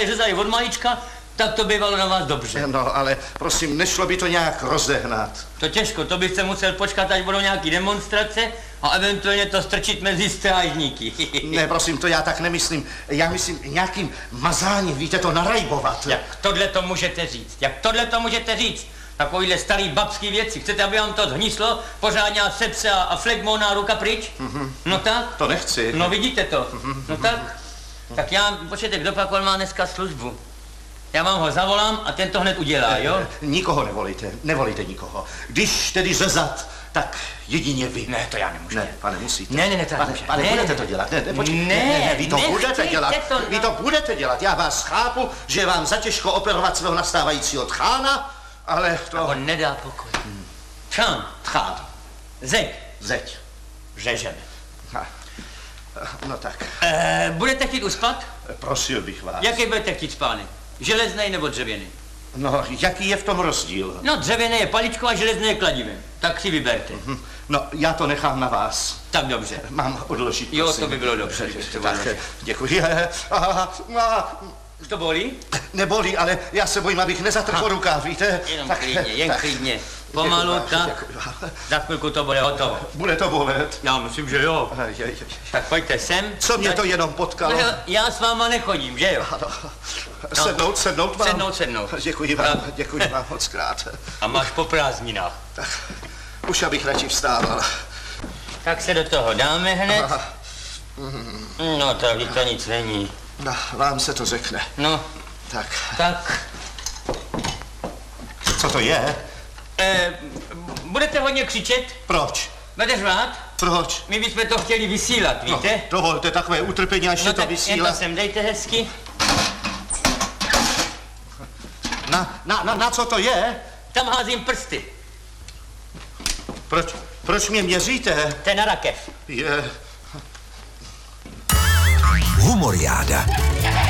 řezali od malička, tak to bývalo na vás dobře. No, ale prosím, nešlo by to nějak rozehnat. To těžko, to byste musel počkat, až budou nějaký demonstrace a eventuálně to strčit mezi strážníky. Ne, prosím, to já tak nemyslím. Já myslím nějakým mazáním, víte, to narajbovat. Jak tohle to můžete říct? Jak tohle to můžete říct? Takovýhle starý babský věci. Chcete, aby vám to zhníslo? Pořádně sepse a flegmona ruka pryč? No tak? To nechci. No vidíte to. No tak? Tak já, počkejte, kdo pak on má dneska službu? Já vám ho zavolám a ten to hned udělá, jo? Nikoho nevolíte nikoho. Když tedy řezat, tak jedině vy. Ne, to já nemůžu. Ne, pane, musíte. Ne, to Pane, budete to dělat. Ne, vy to budete dělat. Vy to budete dělat. Já vás chápu, že vám zatěžko operovat svého nastávajícího tchána, ale to... A on nedá pokoj. Tchán. Zeď. Řežeme. No tak. Budete chtít uspat? Prosil bych vás. Jaký budete chtít spánek? Železnej nebo dřevěný? No, jaký je v tom rozdíl? No, dřevěné je paličkou a železné je kladivem. Tak si vyberte. No, já to nechám na vás. Tak dobře. Mám odložit, Jo, prosím. to by bylo dobře. Tak, děkuji. To bolí? Nebolí, ale já se bojím, abych nezatrhl rukáv, víte? Jenom klidně, jen klidně. Pomalu, tak. Za chvilku to bude hotovo. Bude to bolet? Já myslím, že jo. Tak pojďte sem. Co mě to jenom potkalo? No, já s váma nechodím, že jo? Sednout mám? Sednout. Děkuji vám moc krát. A máš po prázdninách. Už abych radši vstával. Tak se do toho dáme hned. No, tady to nic není. No, vám se to řekne. No. Tak. Co to je? Budete hodně křičet? Proč? Budete řvát? Proč? My bychom to chtěli vysílat, víte? No, dovolte takové utrpení, až se to vysílá. No tak sem dejte hezky. Na co to je? Tam házím prsty. Proč mě měříte? To je na rakev. Je... Humoriáda.